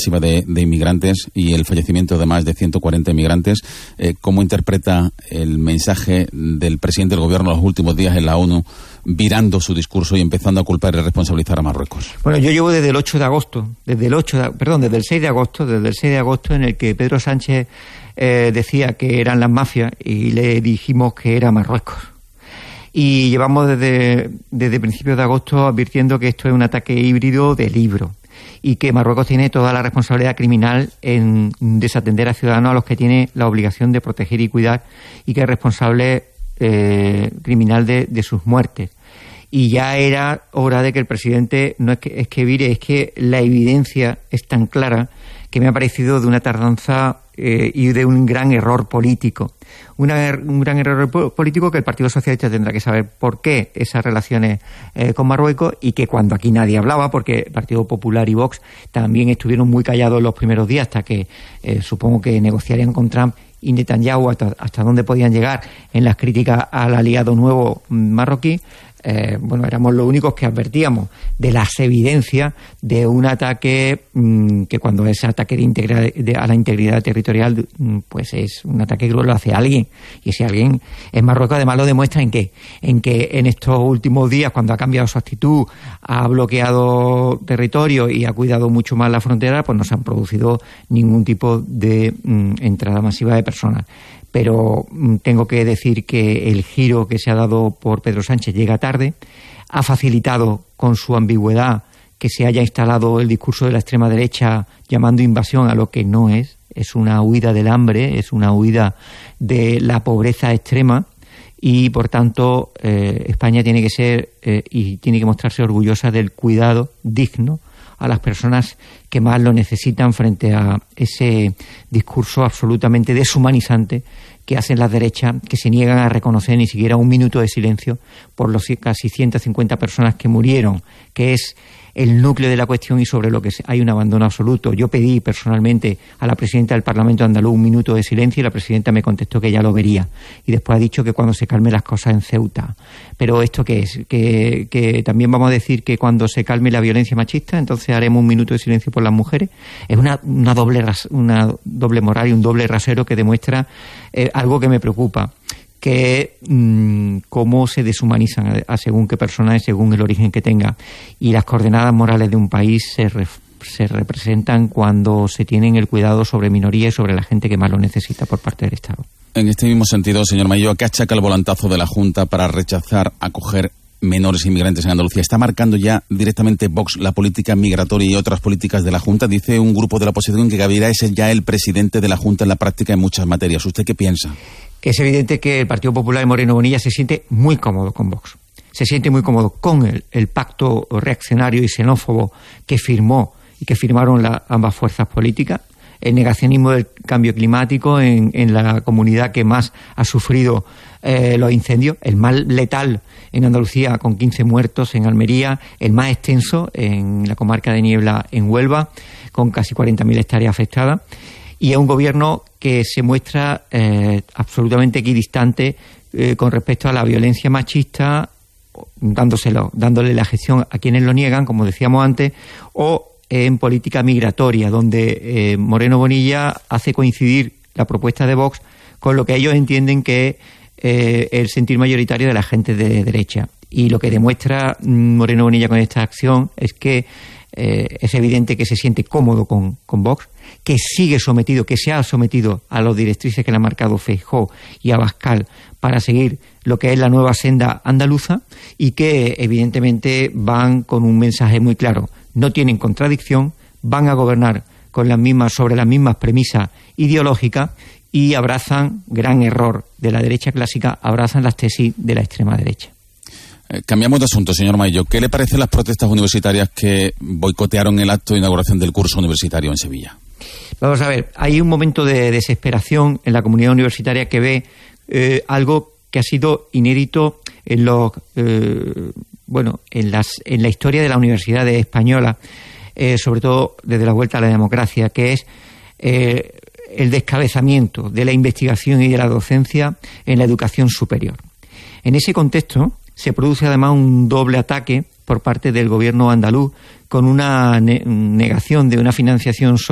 masiva de inmigrantes y el fallecimiento de más de 140 inmigrantes. ¿Cómo interpreta el mensaje del presidente del gobierno en los últimos días en la ONU, virando su discurso y empezando a culpar y responsabilizar a Marruecos? Bueno, yo llevo desde el 6 de agosto en el que Pedro Sánchez decía que eran las mafias y le dijimos que era Marruecos. Y llevamos desde principios de agosto advirtiendo que esto es un ataque híbrido de libro y que Marruecos tiene toda la responsabilidad criminal en desatender a ciudadanos a los que tiene la obligación de proteger y cuidar, y que es responsable criminal de sus muertes. Y ya era hora de que el presidente no es que vire, es que la evidencia es tan clara que me ha parecido de una tardanza y de un gran error político. Un gran error político que el Partido Socialista tendrá que saber por qué esas relaciones con Marruecos, y que cuando aquí nadie hablaba, porque el Partido Popular y Vox también estuvieron muy callados los primeros días hasta que supongo que negociarían con Trump y Netanyahu hasta dónde podían llegar en las críticas al aliado nuevo marroquí. Éramos los únicos que advertíamos de las evidencias de un ataque que, cuando es ataque a la integridad territorial, pues es un ataque que lo hace alguien, y ese alguien es Marruecos. Además lo demuestra en que en estos últimos días, cuando ha cambiado su actitud, ha bloqueado territorio y ha cuidado mucho más la frontera, pues no se han producido ningún tipo de entrada masiva de personas. Pero tengo que decir que el giro que se ha dado por Pedro Sánchez llega tarde, ha facilitado con su ambigüedad que se haya instalado el discurso de la extrema derecha llamando invasión a lo que no es una huida del hambre, es una huida de la pobreza extrema, y por tanto España tiene que ser y tiene que mostrarse orgullosa del cuidado digno a las personas que más lo necesitan frente a ese discurso absolutamente deshumanizante que hacen las derechas, que se niegan a reconocer ni siquiera un minuto de silencio por los casi 150 personas que murieron, que es el núcleo de la cuestión y sobre lo que hay un abandono absoluto. Yo pedí personalmente a la presidenta del Parlamento andaluz un minuto de silencio y la presidenta me contestó que ya lo vería, y después ha dicho que cuando se calmen las cosas en Ceuta. Pero ¿esto qué es? Que también vamos a decir que cuando se calme la violencia machista, entonces haremos un minuto de silencio por las mujeres. Es una doble moral y un doble rasero que demuestra algo que me preocupa, que cómo se deshumanizan a según qué personas, según el origen que tenga. Y las coordenadas morales de un país se representan cuando se tienen el cuidado sobre minorías y sobre la gente que más lo necesita por parte del Estado. En este mismo sentido, señor Maillo, ¿a qué achaca el volantazo de la Junta para rechazar acoger menores inmigrantes en Andalucía? ¿Está marcando ya directamente Vox la política migratoria y otras políticas de la Junta? Dice un grupo de la oposición que Gaviria es ya el presidente de la Junta en la práctica en muchas materias. ¿Usted qué piensa? Es evidente que el Partido Popular y Moreno Bonilla se siente muy cómodo con Vox. Se siente muy cómodo con el pacto reaccionario y xenófobo que firmó y que firmaron ambas fuerzas políticas. El negacionismo del cambio climático en la comunidad que más ha sufrido los incendios, el más letal en Andalucía con 15 muertos, en Almería, el más extenso en la comarca de Niebla en Huelva, con casi 40.000 hectáreas afectadas. Y es un gobierno que se muestra absolutamente equidistante con respecto a la violencia machista, dándole la gestión a quienes lo niegan, como decíamos antes, o en política migratoria, donde Moreno Bonilla hace coincidir la propuesta de Vox con lo que ellos entienden que es el sentir mayoritario de la gente de derecha. Y lo que demuestra Moreno Bonilla con esta acción es que es evidente que se siente cómodo con Vox, que se ha sometido a las directrices que le ha marcado Feijóo y Abascal para seguir lo que es la nueva senda andaluza, y que evidentemente van con un mensaje muy claro. No tienen contradicción, van a gobernar sobre las mismas premisas ideológicas, y abrazan, gran error de la derecha clásica, abrazan las tesis de la extrema derecha. Cambiamos de asunto, señor Maillo. ¿Qué le parecen las protestas universitarias que boicotearon el acto de inauguración del curso universitario en Sevilla? Vamos a ver, hay un momento de desesperación en la comunidad universitaria que ve algo que ha sido inédito en la historia de la universidad española, sobre todo desde la vuelta a la democracia, que es el descabezamiento de la investigación y de la docencia en la educación superior. En ese contexto se produce además un doble ataque por parte del gobierno andaluz, con una negación de una financiación